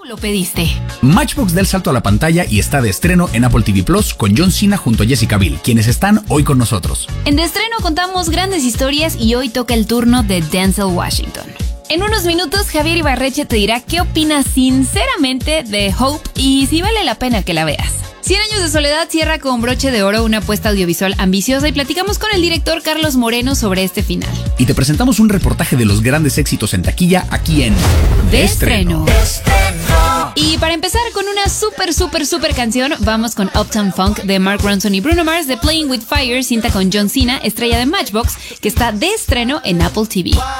lo pediste. Matchbox da el salto a la pantalla y está de estreno en Apple TV Plus con John Cena junto a Jessica Biel, quienes están hoy con nosotros. En de estreno contamos grandes historias y hoy toca el turno de Denzel Washington. En unos minutos, Javier Ibarreche te dirá qué opina sinceramente de Hope y si vale la pena que la veas. 100 años de soledad cierra con broche de oro una apuesta audiovisual ambiciosa y platicamos con el director Carlos Moreno sobre este final. Y te presentamos un reportaje de los grandes éxitos en taquilla aquí en De estreno. Y para empezar con una super canción, vamos con Uptown Funk de Mark Ronson y Bruno Mars de Playing with Fire, cinta con John Cena, estrella de Matchbox, que está de estreno en Apple TV.